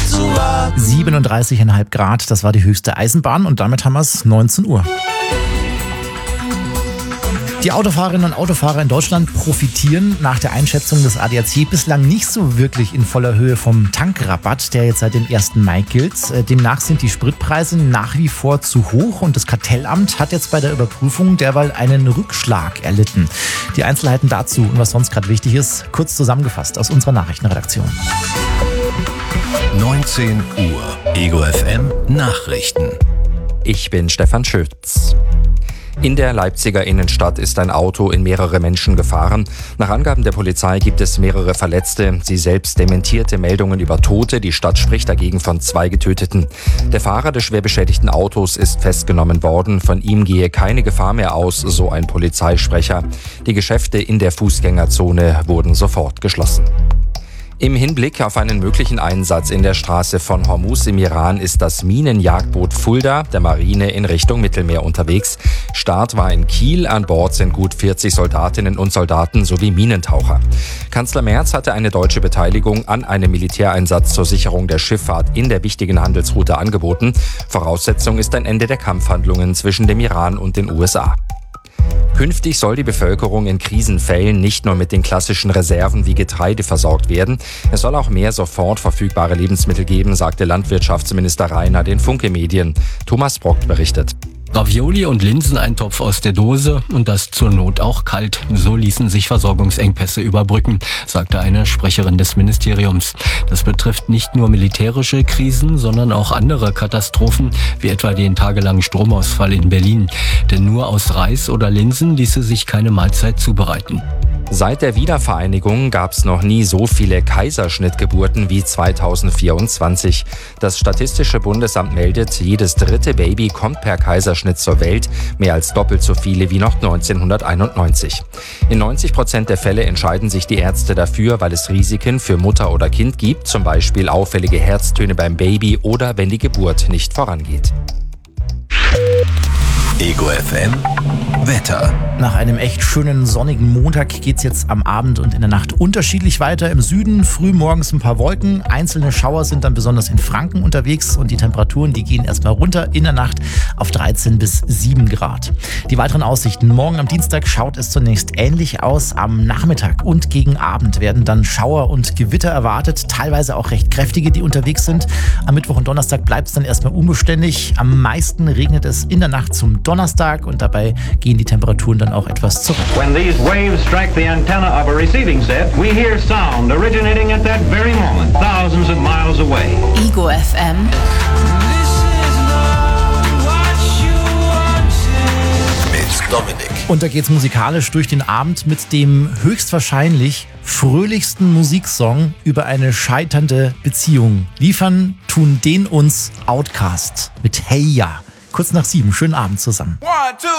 zu warten. 37,5 Grad, das war die höchste Eisenbahn und damit haben wir es 19 Uhr. Die Autofahrerinnen und Autofahrer in Deutschland profitieren nach der Einschätzung des ADAC bislang nicht so wirklich in voller Höhe vom Tankrabatt, der jetzt seit dem 1. Mai gilt. Demnach sind die Spritpreise nach wie vor zu hoch und das Kartellamt hat jetzt bei der Überprüfung derweil einen Rückschlag erlitten. Die Einzelheiten dazu und was sonst gerade wichtig ist, kurz zusammengefasst aus unserer Nachrichtenredaktion. 19 Uhr. Ego FM Nachrichten. Ich bin Stefan Schütz. In der Leipziger Innenstadt ist ein Auto in mehrere Menschen gefahren. Nach Angaben der Polizei gibt es mehrere Verletzte. Sie selbst dementierte Meldungen über Tote. Die Stadt spricht dagegen von 2 Getöteten. Der Fahrer des schwer beschädigten Autos ist festgenommen worden. Von ihm gehe keine Gefahr mehr aus, so ein Polizeisprecher. Die Geschäfte in der Fußgängerzone wurden sofort geschlossen. Im Hinblick auf einen möglichen Einsatz in der Straße von Hormuz im Iran ist das Minenjagdboot Fulda der Marine in Richtung Mittelmeer unterwegs. Start war in Kiel. An Bord sind gut 40 Soldatinnen und Soldaten sowie Minentaucher. Kanzler Merz hatte eine deutsche Beteiligung an einem Militäreinsatz zur Sicherung der Schifffahrt in der wichtigen Handelsroute angeboten. Voraussetzung ist ein Ende der Kampfhandlungen zwischen dem Iran und den USA. Künftig soll die Bevölkerung in Krisenfällen nicht nur mit den klassischen Reserven wie Getreide versorgt werden. Es soll auch mehr sofort verfügbare Lebensmittel geben, sagte Landwirtschaftsminister Rainer den Funke Medien. Thomas Brock berichtet. Ravioli und Linseneintopf aus der Dose und das zur Not auch kalt. So ließen sich Versorgungsengpässe überbrücken, sagte eine Sprecherin des Ministeriums. Das betrifft nicht nur militärische Krisen, sondern auch andere Katastrophen, wie etwa den tagelangen Stromausfall in Berlin. Denn nur aus Reis oder Linsen ließe sich keine Mahlzeit zubereiten. Seit der Wiedervereinigung gab es noch nie so viele Kaiserschnittgeburten wie 2024. Das Statistische Bundesamt meldet, jedes 3. Baby kommt per Kaiserschnitt zur Welt, mehr als doppelt so viele wie noch 1991. In 90% der Fälle entscheiden sich die Ärzte dafür, weil es Risiken für Mutter oder Kind gibt, zum Beispiel auffällige Herztöne beim Baby oder wenn die Geburt nicht vorangeht. Ego FM Wetter. Nach einem echt schönen sonnigen Montag geht's jetzt am Abend und in der Nacht unterschiedlich weiter. Im Süden früh morgens ein paar Wolken. Einzelne Schauer sind dann besonders in Franken unterwegs und die Temperaturen, die gehen erstmal runter in der Nacht auf 13 bis 7 Grad. Die weiteren Aussichten. Morgen am Dienstag schaut es zunächst ähnlich aus. Am Nachmittag und gegen Abend werden dann Schauer und Gewitter erwartet. Teilweise auch recht kräftige, die unterwegs sind. Am Mittwoch und Donnerstag bleibt es dann erstmal unbeständig. Am meisten regnet es in der Nacht zum Donnerstag und dabei gehen die Temperaturen dann auch etwas zurück. When these waves strike the antenna of a receiving set, we hear sound originating at that very moment, thousands of miles away. Ego FM. Mit Dominik. Und da geht's musikalisch durch den Abend mit dem höchstwahrscheinlich fröhlichsten Musiksong über eine scheiternde Beziehung. Liefern tun den uns Outkast mit Hey Ja. Kurz nach 7. Schönen Abend zusammen. 1, 2